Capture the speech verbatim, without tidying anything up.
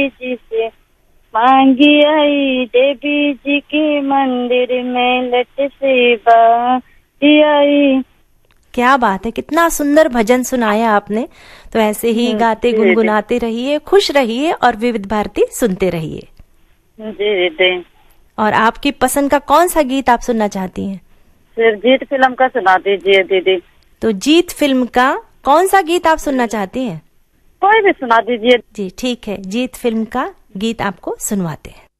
जी से मांगी आई, देवी जी के मंदिर में लट से बाती आई। क्या बात है, कितना सुंदर भजन सुनाया आपने। तो ऐसे ही गाते गुनगुनाते रहिए, खुश रहिए और विविध भारती सुनते रहिए। जी जी। और आपकी पसंद का कौन सा गीत आप सुनना चाहती हैं? सिर्फ जीत फिल्म का सुना दीजिए दीदी। तो जीत फिल्म का कौन सा गीत आप सुनना चाहती हैं? कोई भी सुना दीजिए। जी ठीक है, जीत फिल्म का गीत आपको सुनवाते हैं।